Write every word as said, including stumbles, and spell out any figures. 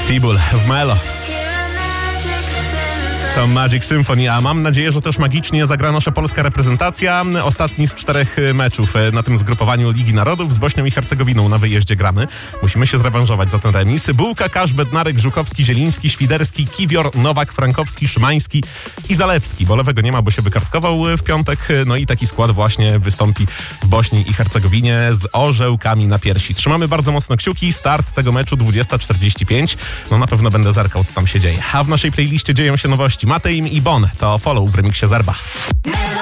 Cibul w Melo. To Magic Symphony, a mam nadzieję, że też magicznie zagra nasza polska reprezentacja. Ostatni z czterech meczów na tym zgrupowaniu Ligi Narodów z Bośnią i Hercegowiną na wyjeździe gramy. Musimy się zrewanżować za ten remis. Bułka, Kasz, Bednarek, Żukowski, Zieliński, Świderski, Kiwior, Nowak, Frankowski, Szymański i Zalewski, bo lewego nie ma, bo się wykartkował w piątek. No i taki skład właśnie wystąpi w Bośni i Hercegowinie z orzełkami na piersi. Trzymamy bardzo mocno kciuki. Start tego meczu dwudziesta czterdzieści pięć. No na pewno będę zerkał, co tam się dzieje. A w naszej playliście dzieją się nowości. Mateim i Bon to Follow w remiksie Zerba.